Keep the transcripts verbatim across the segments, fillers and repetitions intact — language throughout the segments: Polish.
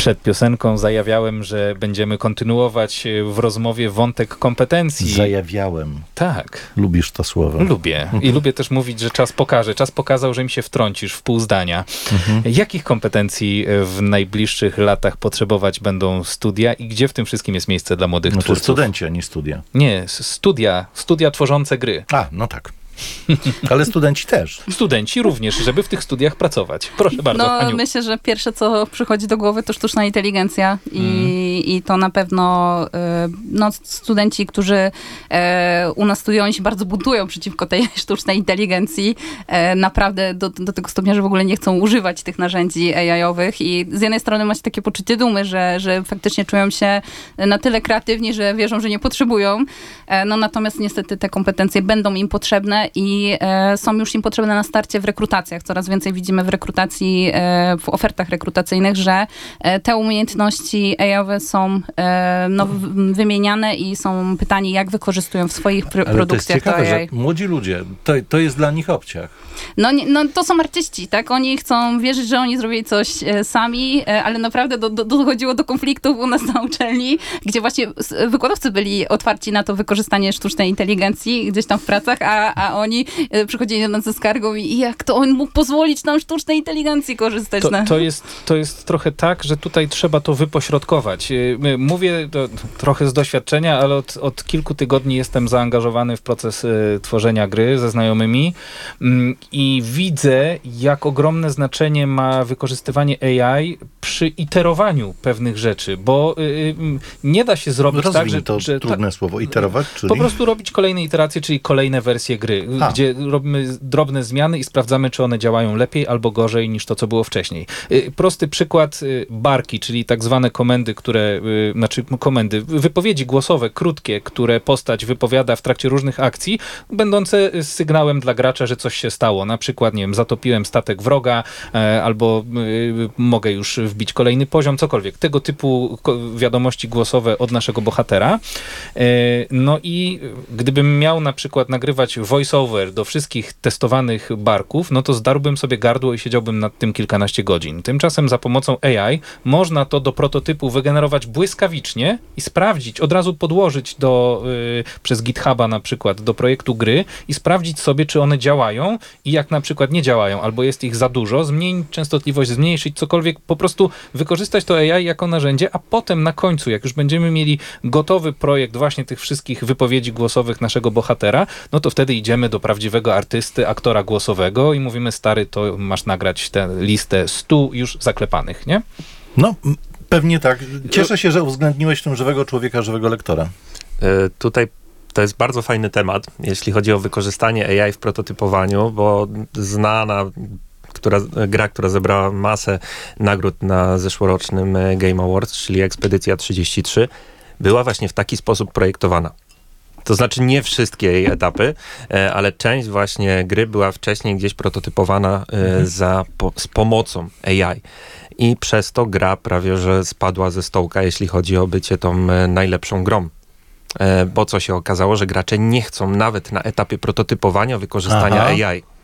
Przed piosenką zajawiałem, że będziemy kontynuować w rozmowie wątek kompetencji. Zajawiałem. Tak. Lubisz to słowo? Lubię. I lubię też mówić, że czas pokaże. Czas pokazał, że mi się wtrącisz w pół zdania. Mhm. Jakich kompetencji w najbliższych latach potrzebować będą studia i gdzie w tym wszystkim jest miejsce dla młodych znaczy twórców? Studenci, a nie studia. Nie, studia. Studia tworzące gry. A, no tak. Ale studenci też. Studenci również, żeby w tych studiach pracować. Proszę bardzo, No, Aniu. myślę, że pierwsze, co przychodzi do głowy, to sztuczna inteligencja i, mm. i to na pewno no, studenci, którzy u nas studiują, oni się bardzo buntują przeciwko tej sztucznej inteligencji. Naprawdę do, do tego stopnia, że w ogóle nie chcą używać tych narzędzi A I-owych i z jednej strony macie takie poczucie dumy, że, że faktycznie czują się na tyle kreatywni, że wierzą, że nie potrzebują. No natomiast niestety te kompetencje będą im potrzebne i e, są już im potrzebne na starcie w rekrutacjach. Coraz więcej widzimy w rekrutacji, e, w ofertach rekrutacyjnych, że e, te umiejętności A I-owe są e, no, w, wymieniane i są pytani, jak wykorzystują w swoich pr- Ale produkcjach to jest ciekawe, to A I. że młodzi ludzie, to, to jest dla nich obciach. No, nie, no to są artyści, tak? Oni chcą wierzyć, że oni zrobili coś e, sami, e, ale naprawdę do, do, dochodziło do konfliktów u nas na uczelni, gdzie właśnie wykładowcy byli otwarci na to wykorzystanie sztucznej inteligencji gdzieś tam w pracach, a, a oni e, przychodzili do nas ze skargą i jak to on mógł pozwolić nam sztucznej inteligencji korzystać? To, na... to, jest, to jest trochę tak, że tutaj trzeba to wypośrodkować. Mówię to trochę z doświadczenia, ale od, od kilku tygodni jestem zaangażowany w proces y, tworzenia gry ze znajomymi y, i widzę, jak ogromne znaczenie ma wykorzystywanie A I przy iterowaniu pewnych rzeczy, bo y, y, nie da się zrobić Rozwij tak, że... to że trudne ta, słowo, iterować, czyli... Po prostu robić kolejne iteracje, czyli kolejne wersje gry, A. gdzie robimy drobne zmiany i sprawdzamy, czy one działają lepiej albo gorzej niż to, co było wcześniej. Y, prosty przykład y, barki, czyli tak zwane komendy, które, y, znaczy komendy, wypowiedzi głosowe, krótkie, które postać wypowiada w trakcie różnych akcji, będące sygnałem dla gracza, że coś się stało. Na przykład, nie wiem, zatopiłem statek wroga, e, albo y, mogę już wbić kolejny poziom, cokolwiek. Tego typu ko- wiadomości głosowe od naszego bohatera. E, no i gdybym miał na przykład nagrywać voice-over do wszystkich testowanych barków, no to zdarłbym sobie gardło i siedziałbym nad tym kilkanaście godzin. Tymczasem za pomocą A I można to do prototypu wygenerować błyskawicznie i sprawdzić, od razu podłożyć do, y, przez GitHuba na przykład do projektu gry i sprawdzić sobie, czy one działają i jak na przykład nie działają, albo jest ich za dużo, zmienić częstotliwość, zmniejszyć cokolwiek, po prostu wykorzystać to A I jako narzędzie, a potem na końcu, jak już będziemy mieli gotowy projekt właśnie tych wszystkich wypowiedzi głosowych naszego bohatera, no to wtedy idziemy do prawdziwego artysty, aktora głosowego i mówimy, stary, to masz nagrać tę listę stu już zaklepanych, nie? No, pewnie tak. Cieszę się, że uwzględniłeś w tym żywego człowieka, żywego lektora. Y, tutaj to jest bardzo fajny temat, jeśli chodzi o wykorzystanie A I w prototypowaniu, bo znana która, gra, która zebrała masę nagród na zeszłorocznym Game Awards, czyli Ekspedycja trzydzieści trzy, była właśnie w taki sposób projektowana. To znaczy nie wszystkie jej etapy, ale część właśnie gry była wcześniej gdzieś prototypowana mhm. za, po, z pomocą A I. I przez to gra prawie że spadła ze stołka, jeśli chodzi o bycie tą najlepszą grą. Bo co się okazało, że gracze nie chcą nawet na etapie prototypowania wykorzystania Aha. A I.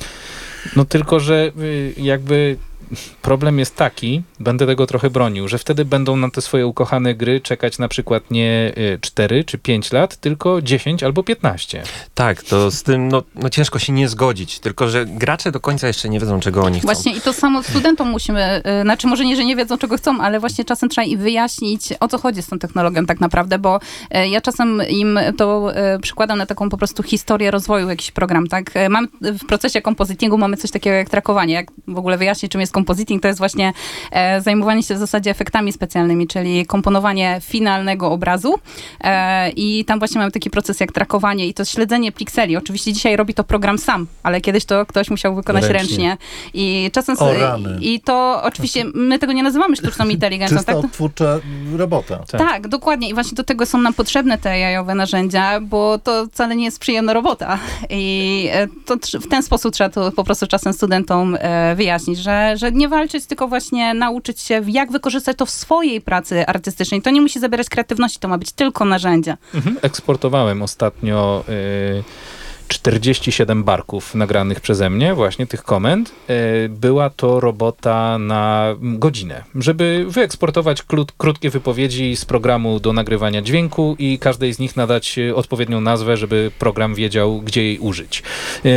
No tylko, że jakby problem jest taki, będę tego trochę bronił, że wtedy będą na te swoje ukochane gry czekać na przykład nie cztery czy pięć lat, tylko dziesięć albo piętnaście. Tak, to z tym no, no ciężko się nie zgodzić, tylko że gracze do końca jeszcze nie wiedzą, czego oni chcą. Właśnie i to samo studentom musimy, yy, znaczy może nie, że nie wiedzą, czego chcą, ale właśnie czasem trzeba im wyjaśnić, o co chodzi z tą technologią tak naprawdę, bo yy, ja czasem im to yy, przykładam na taką po prostu historię rozwoju jakiś program, tak? Yy, mam w procesie kompozytingu mamy coś takiego jak trakowanie, jak w ogóle wyjaśnić, czym jest compositing, to jest właśnie e, zajmowanie się w zasadzie efektami specjalnymi, czyli komponowanie finalnego obrazu e, i tam właśnie mamy taki proces jak trakowanie i to śledzenie pikseli. Oczywiście dzisiaj robi to program sam, ale kiedyś to ktoś musiał wykonać ręcznie. ręcznie. I czasem... O, rany. I to oczywiście, my tego nie nazywamy sztuczną inteligencją. Czysta tak? odtwórcza robota. Tak. tak, dokładnie. I właśnie do tego są nam potrzebne te A I-owe narzędzia, bo to wcale nie jest przyjemna robota. I to w ten sposób trzeba to po prostu czasem studentom e, wyjaśnić, że, że nie walczyć, tylko właśnie nauczyć się, jak wykorzystać to w swojej pracy artystycznej. To nie musi zabierać kreatywności, to ma być tylko narzędzie. Mhm. Eksportowałem ostatnio y, czterdzieści siedem barków nagranych przeze mnie, właśnie tych komend. E, Była to robota na godzinę, żeby wyeksportować krót, krótkie wypowiedzi z programu do nagrywania dźwięku i każdej z nich nadać e, odpowiednią nazwę, żeby program wiedział, gdzie jej użyć. E,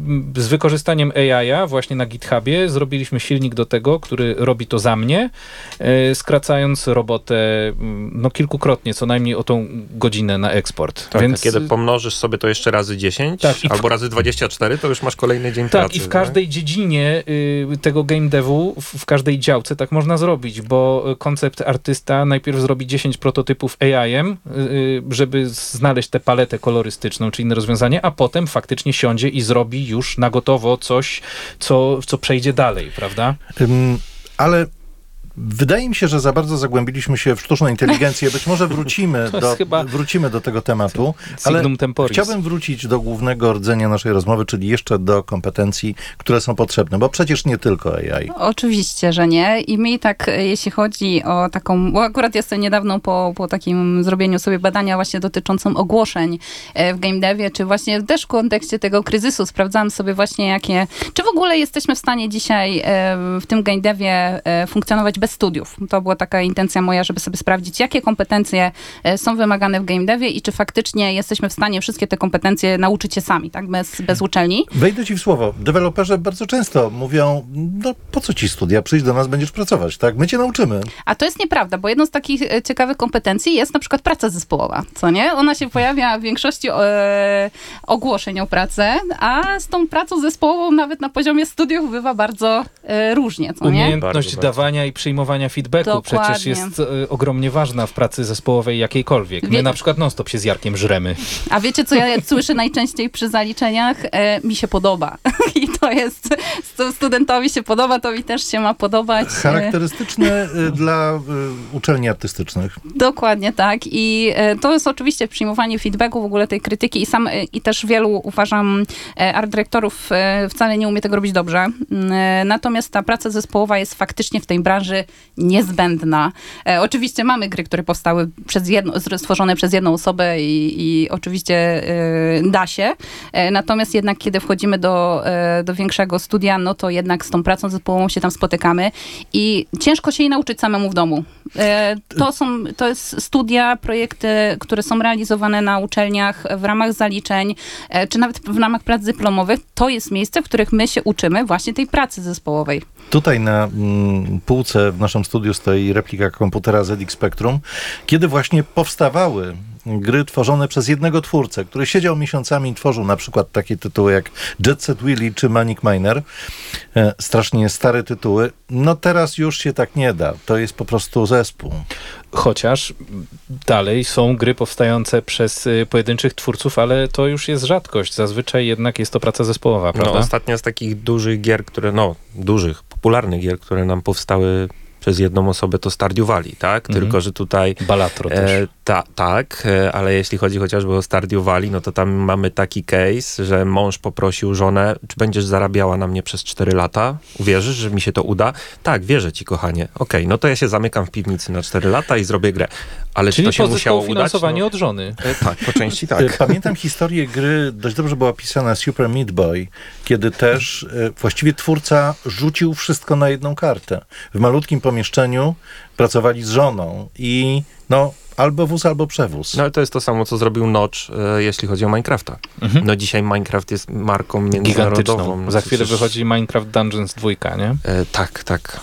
Z wykorzystaniem A I-a właśnie na GitHubie zrobiliśmy silnik do tego, który robi to za mnie, e, skracając robotę m, no kilkukrotnie, co najmniej o tą godzinę na eksport. Tak, Więc a kiedy pomnożysz sobie to jeszcze razy dziesięć Tak, i w- albo razy dwadzieścia cztery, to już masz kolejny dzień tak, pracy. i w każdej dziedzinie y, tego game devu, w, w każdej działce tak można zrobić, bo koncept artysta najpierw zrobi dziesięć prototypów A I-em, y, y, żeby znaleźć tę paletę kolorystyczną, czy inne rozwiązanie, a potem faktycznie siądzie i zrobi już na gotowo coś, co, co przejdzie dalej, prawda? Ym, ale wydaje mi się, że za bardzo zagłębiliśmy się w sztuczną inteligencję. Być może wrócimy, To do, jest chyba- wrócimy do tego tematu, ale Signum temporis. chciałbym wrócić do głównego rdzenia naszej rozmowy, czyli jeszcze do kompetencji, które są potrzebne, bo przecież nie tylko A I. Oczywiście, że nie. I mi tak, e, jeśli chodzi o taką, bo akurat jestem niedawno po, po takim zrobieniu sobie badania właśnie dotyczącym ogłoszeń e, w game devie, czy właśnie też w kontekście tego kryzysu sprawdzałam sobie właśnie jakie, czy w ogóle jesteśmy w stanie dzisiaj e, w tym game devie e, funkcjonować bez studiów. To była taka intencja moja, żeby sobie sprawdzić, jakie kompetencje e, są wymagane w game devie i czy faktycznie jesteśmy w stanie wszystkie te kompetencje nauczyć się sami, tak, bez, bez uczelni. Wejdę ci w słowo. Deweloperzy bardzo często mówią, no po co ci studia, przyjdź do nas, będziesz pracować, tak? My cię nauczymy. A to jest nieprawda, bo jedną z takich e, ciekawych kompetencji jest na przykład praca zespołowa, co nie? Ona się pojawia w większości e, ogłoszeń o pracę, a z tą pracą zespołową nawet na poziomie studiów bywa bardzo e, różnie, co nie? Umiejętność Bardzo, bardzo. dawania i przyjmowania feedbacku Dokładnie. przecież jest e, ogromnie ważna w pracy zespołowej jakiejkolwiek. My Wie- na przykład non-stop się z Jarkiem żremy. A wiecie, co ja słyszę najczęściej przy zaliczeniach? E, mi się podoba. I to jest, stu- studentowi się podoba, to mi też się ma podobać. E, Charakterystyczne y, dla y, uczelni artystycznych. Dokładnie tak. I e, to jest oczywiście przyjmowanie feedbacku, w ogóle tej krytyki i sam, e, i też wielu, uważam, e, art dyrektorów e, wcale nie umie tego robić dobrze. Mm, e, Natomiast ta praca zespołowa jest faktycznie w tej branży niezbędna. E, Oczywiście mamy gry, które powstały przez jedno, zr- stworzone przez jedną osobę i, i oczywiście e, da się. E, Natomiast jednak, kiedy wchodzimy do, e, do większego studia, no to jednak z tą pracą zespołową się tam spotykamy i ciężko się jej nauczyć samemu w domu. E, To są, to jest studia, projekty, które są realizowane na uczelniach w ramach zaliczeń, e, czy nawet w ramach prac dyplomowych. To jest miejsce, w których my się uczymy właśnie tej pracy zespołowej. Tutaj na mm, półce w naszym studiu stoi replika komputera Z X Spectrum, kiedy właśnie powstawały gry tworzone przez jednego twórcę, który siedział miesiącami i tworzył na przykład takie tytuły jak Jet Set Willy czy Manic Miner. E, strasznie stare tytuły. No teraz już się tak nie da. To jest po prostu zespół. Chociaż dalej są gry powstające przez y, pojedynczych twórców, ale to już jest rzadkość. Zazwyczaj jednak jest to praca zespołowa, No, prawda? ostatnia z takich dużych gier, które, no, dużych, popularnych gier, które nam powstały przez jedną osobę, to Stardew Valley, tak? Mhm. Tylko, że tutaj Balatro też. E, ta, tak, e, ale jeśli chodzi chociażby o Stardew Valley, no to tam mamy taki case, że mąż poprosił żonę, czy będziesz zarabiała na mnie przez cztery lata? Uwierzysz, że mi się to uda? Tak, wierzę ci, kochanie. Okej, no to ja się zamykam w piwnicy na cztery lata i zrobię grę. Ale Czyli czy to się musiało pozyskał udać? finansowanie No, od żony. e, tak, po części E, tak. Pamiętam historię gry, dość dobrze była opisana, Super Meat Boy, kiedy też e, właściwie twórca rzucił wszystko na jedną kartę. W malutkim pomieszczeniu pracowali z żoną i no albo wóz, albo przewóz. No ale to jest to samo, co zrobił Notch, e, jeśli chodzi o Minecrafta. Mhm. No dzisiaj Minecraft jest marką międzynarodową. Gigantyczną. No, Za chwilę przecież- wychodzi Minecraft Dungeons dwa, nie? E, tak, tak.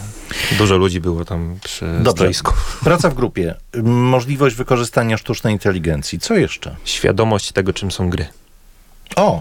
Dużo ludzi było tam przy Dobrze. stoisku. Praca w grupie, możliwość wykorzystania sztucznej inteligencji. Co jeszcze? Świadomość tego, czym są gry. O,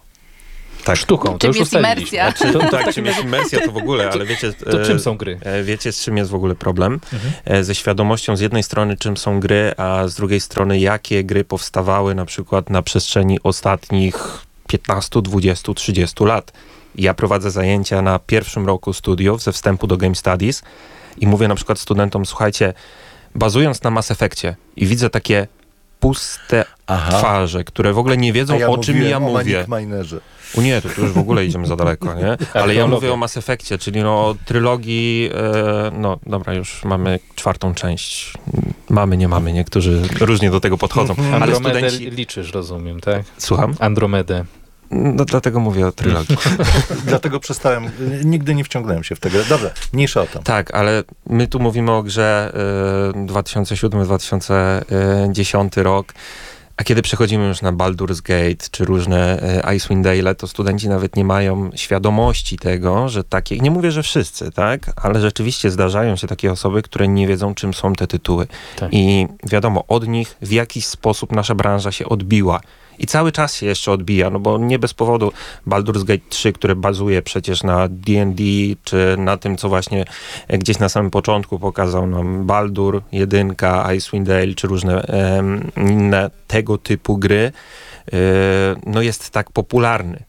Tak. Sztuką, to Czym już jest ustaliliśmy. imersja? To, to, w Tak, takim czym jest imersja, to w ogóle, ale wiecie... To e, czym są gry? e, Wiecie, z czym jest w ogóle problem? Mhm. E, Ze świadomością z jednej strony, czym są gry, a z drugiej strony, jakie gry powstawały na przykład na przestrzeni ostatnich piętnastu, dwudziestu, trzydziestu lat. Ja prowadzę zajęcia na pierwszym roku studiów ze wstępu do Game Studies i mówię na przykład studentom, słuchajcie, bazując na Mass Effectie i widzę takie puste aha. twarze, które w ogóle nie wiedzą, A ja o czym ja mówiłem o mówię. Manic Minerze. U nie, to, to już w ogóle idziemy za daleko, nie? Ale ja Archeologia. mówię o Mass Effectie, czyli no o trylogii, e, no dobra, już mamy czwartą część. Mamy, nie mamy, niektórzy różnie do tego podchodzą, ale Andromedę studenci... liczysz, rozumiem, tak? Słucham? Andromedę. No dlatego mówię o trylogii. Dlatego przestałem, nigdy nie wciągnąłem się w tę grę. Dobra, mniejsza o to. Tak, ale my tu mówimy o grze y, dwa tysiące siódmy dwa tysiące dziesiąty rok, a kiedy przechodzimy już na Baldur's Gate czy różne y, Icewind Dale, to studenci nawet nie mają świadomości tego, że takie, nie mówię, że wszyscy, tak, ale rzeczywiście zdarzają się takie osoby, które nie wiedzą, czym są te tytuły. Tak. I wiadomo, od nich w jakiś sposób nasza branża się odbiła. I cały czas się jeszcze odbija, no bo nie bez powodu Baldur's Gate trzy, które bazuje przecież na D and D, czy na tym, co właśnie gdzieś na samym początku pokazał nam Baldur, jedynka, Icewind Dale, czy różne um, inne tego typu gry, yy, no jest tak popularny.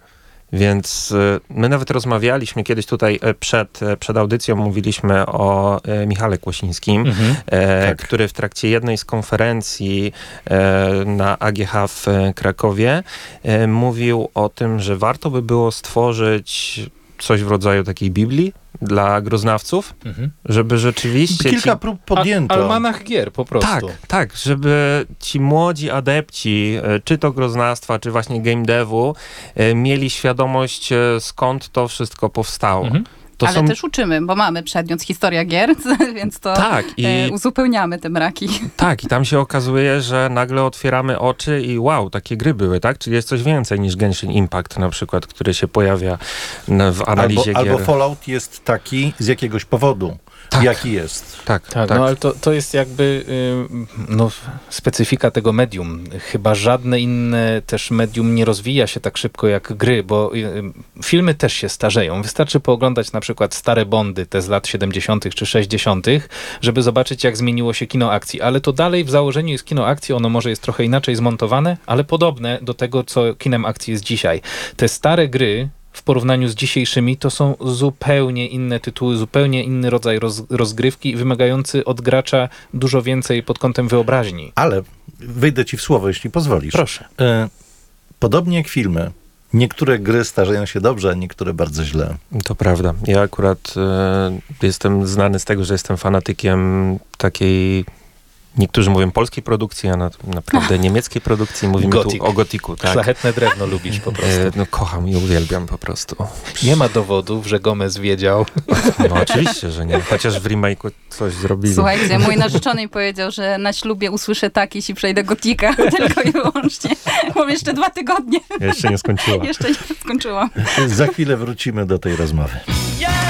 Więc my nawet rozmawialiśmy kiedyś tutaj przed, przed audycją, mówiliśmy o e, Michale Kłosińskim, Mhm. e, Tak. który w trakcie jednej z konferencji e, na A G H w Krakowie e, mówił o tym, że warto by było stworzyć coś w rodzaju takiej Biblii dla groznawców, Mhm. żeby rzeczywiście... Kilka ci... prób podjęto. A, almanach gier po prostu. Tak, tak, żeby ci młodzi adepci, e, czy to groznawstwa, czy właśnie game devu, e, mieli świadomość, e, skąd to wszystko powstało. Mhm. To Ale są... też uczymy, bo mamy przedmiot historia gier, więc to Tak, i, e, uzupełniamy te braki. tak, i tam się okazuje, że nagle otwieramy oczy i wow, takie gry były, tak? Czyli jest coś więcej niż Genshin Impact na przykład, który się pojawia n- w analizie Albo, gier. albo Fallout jest taki z jakiegoś powodu, Tak. jaki jest. Tak, Tak, tak. no ale to, to jest jakby y, no, specyfika tego medium. Chyba żadne inne też medium nie rozwija się tak szybko jak gry, bo y, filmy też się starzeją. Wystarczy pooglądać na przykład stare Bondy, te z lat siedemdziesiątych czy sześćdziesiątych, żeby zobaczyć, jak zmieniło się kino akcji. Ale to dalej w założeniu jest kino akcji, ono może jest trochę inaczej zmontowane, ale podobne do tego, co kinem akcji jest dzisiaj. Te stare gry w porównaniu z dzisiejszymi to są zupełnie inne tytuły, zupełnie inny rodzaj roz, rozgrywki, wymagający od gracza dużo więcej pod kątem wyobraźni. Ale wyjdę ci w słowo, jeśli pozwolisz. Proszę. E, podobnie jak filmy, niektóre gry starzeją się dobrze, a niektóre bardzo źle. To prawda. Ja akurat e, jestem znany z tego, że jestem fanatykiem takiej, niektórzy mówią polskiej produkcji, a na, naprawdę niemieckiej produkcji. Mówimy Gothic. tu o Gotiku. Tak. Szlachetne drewno lubisz po prostu. E, no, kocham i uwielbiam po prostu. Nie ma dowodów, że Gomez wiedział. No oczywiście, że nie. Chociaż w remake'u coś zrobili. Słuchajcie, mój narzeczony mi powiedział, że na ślubie usłyszę tak, jeśli przejdę Gotika, tylko i wyłącznie. Mam jeszcze dwa tygodnie. Ja jeszcze nie skończyła. Jeszcze nie skończyłam. Za chwilę wrócimy do tej rozmowy.